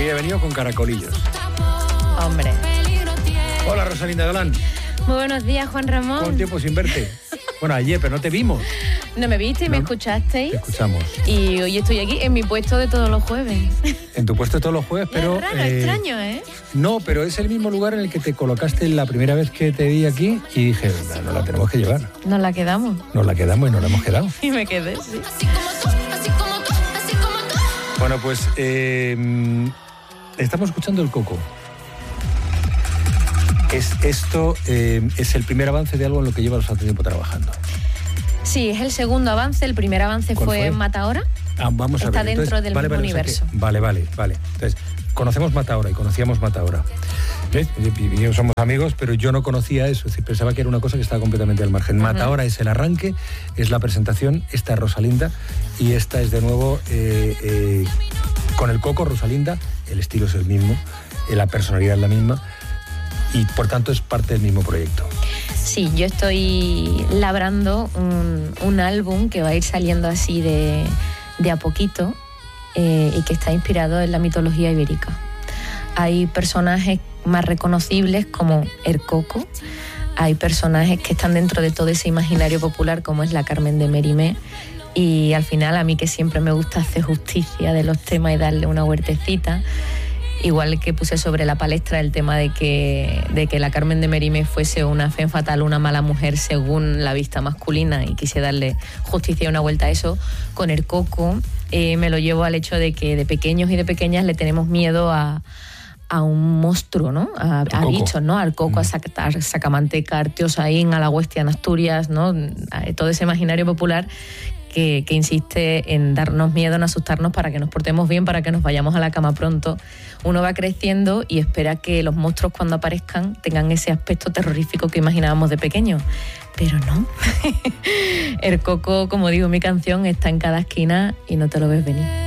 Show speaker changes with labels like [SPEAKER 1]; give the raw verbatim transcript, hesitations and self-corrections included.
[SPEAKER 1] he venido con caracolillos.
[SPEAKER 2] Hombre.
[SPEAKER 1] Hola, Rosalinda Galán.
[SPEAKER 2] Muy buenos días, Juan Ramón.
[SPEAKER 1] ¿Cuánto tiempo sin verte? Bueno, ayer, pero no te vimos.
[SPEAKER 2] No me viste y
[SPEAKER 1] no,
[SPEAKER 2] me escuchasteis.
[SPEAKER 1] Te escuchamos.
[SPEAKER 2] Y hoy estoy aquí en mi puesto de todos los jueves.
[SPEAKER 1] En tu puesto de todos los jueves, pero...
[SPEAKER 2] Es raro,
[SPEAKER 1] eh,
[SPEAKER 2] extraño, ¿eh?
[SPEAKER 1] No, pero es el mismo lugar en el que te colocaste la primera vez que te vi aquí y dije, no, no la tenemos que llevar.
[SPEAKER 2] Nos la quedamos.
[SPEAKER 1] Nos la quedamos y nos la hemos quedado.
[SPEAKER 2] Y me quedé, sí.
[SPEAKER 1] Bueno, pues eh, estamos escuchando El Coco. Es, esto eh, es el primer avance de algo en lo que llevas bastante tiempo trabajando.
[SPEAKER 2] Sí, es el segundo avance. El primer avance fue,
[SPEAKER 1] fue?
[SPEAKER 2] en Matahora.
[SPEAKER 1] Ah, vamos a
[SPEAKER 2] Está
[SPEAKER 1] ver.
[SPEAKER 2] dentro
[SPEAKER 1] Entonces,
[SPEAKER 2] del
[SPEAKER 1] vale,
[SPEAKER 2] mismo
[SPEAKER 1] vale,
[SPEAKER 2] universo.
[SPEAKER 1] O sea que, vale, vale, vale. Entonces, conocemos Matahora y conocíamos Matahora. ¿Ves? Y yo somos amigos, pero yo no conocía eso. Es decir, pensaba que era una cosa que estaba completamente al margen. Uh-huh. Matahora es el arranque, es la presentación. Esta es Rosalinda y esta es de nuevo eh, eh, con El Coco, Rosalinda. El estilo es el mismo, eh, la personalidad es la misma. Y por tanto es parte del mismo proyecto.
[SPEAKER 2] Sí, yo estoy labrando un, un álbum que va a ir saliendo así de, de a poquito eh, y que está inspirado en la mitología ibérica. Hay personajes más reconocibles como El Coco, hay personajes que están dentro de todo ese imaginario popular como es la Carmen de Mérimée, y al final a mí que siempre me gusta hacer justicia de los temas y darle una huertecita, igual que puse sobre la palestra el tema de que, de que la Carmen de Mérimée fuese una femme fatale, una mala mujer según la vista masculina, y quise darle justicia y una vuelta a eso. Con El Coco eh, me lo llevo al hecho de que de pequeños y de pequeñas le tenemos miedo a, a un monstruo, ¿no? A, a bichos, ¿no? Al coco, mm. a, sac, a Sacamanteca, a Artiosaín, a la Huestia en Asturias, ¿no? A todo ese imaginario popular Que, que insiste en darnos miedo, en asustarnos para que nos portemos bien, para que nos vayamos a la cama pronto. Uno va creciendo y espera que los monstruos cuando aparezcan tengan ese aspecto terrorífico que imaginábamos de pequeño, pero no. El Coco, como digo, mi canción está en cada esquina y no te lo ves venir.